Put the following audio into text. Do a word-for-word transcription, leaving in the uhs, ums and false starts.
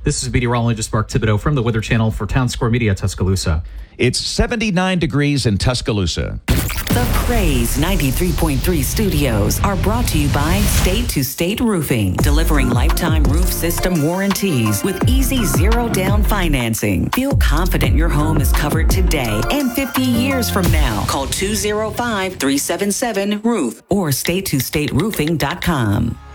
This is meteorologist Mark Thibodeau from the Weather Channel for Town Square Media, Tuscaloosa. It's seventy-nine degrees in Tuscaloosa. The Praise ninety-three point three studios are brought to you by State to State Roofing, delivering lifetime roof system warranties with easy zero-down financing. Feel confident your home is covered today and fifty years from now. Call two oh five, three seven seven, roof or state to state roofing dot com.